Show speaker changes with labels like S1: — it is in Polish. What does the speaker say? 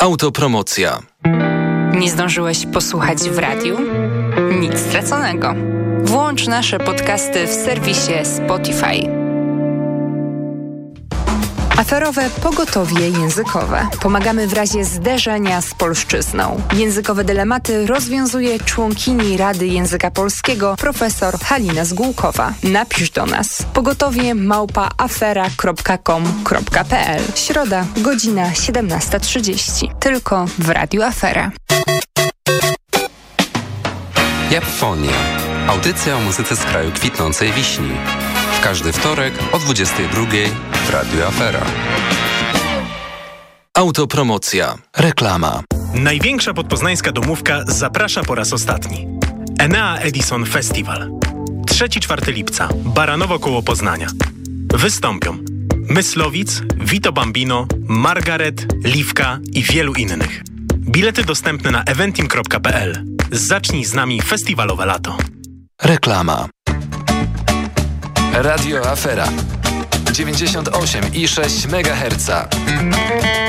S1: Autopromocja.
S2: Nie zdążyłeś posłuchać w radiu? Nic straconego. Włącz nasze podcasty w serwisie Spotify. Aferowe pogotowie językowe. Pomagamy w razie zderzenia z polszczyzną. Językowe dylematy rozwiązuje członkini Rady Języka Polskiego profesor Halina Zgółkowa. Napisz do nas pogotowie@afera.com.pl. Środa, godzina 17:30. Tylko w Radiu Afera.
S3: Japfonia. Audycja o muzyce z kraju kwitnącej wiśni. W każdy wtorek o 22:00 w Radiu Afera.
S1: Autopromocja. Reklama.
S4: Największa podpoznańska domówka zaprasza po raz ostatni. Enea Edison Festival. 3-4 lipca. Baranowo koło Poznania. Wystąpią Myslowic, Vito Bambino, Margaret, Liwka i wielu innych. Bilety dostępne na eventim.pl. Zacznij z nami festiwalowe lato.
S1: Reklama.
S5: Radio Afera 98,6 MHz.